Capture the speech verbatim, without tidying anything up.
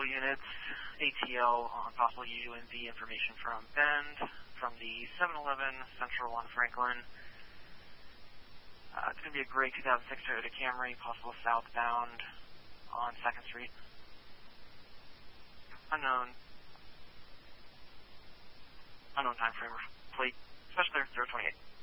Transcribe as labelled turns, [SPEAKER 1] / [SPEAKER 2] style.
[SPEAKER 1] units, A T L on possible U M V information from Bend, from the seven eleven Central on Franklin. Uh, it's going to be a gray two thousand six Toyota Camry, possible southbound on second Street. Unknown. Unknown time frame or plate. Special clear zero twenty-eight.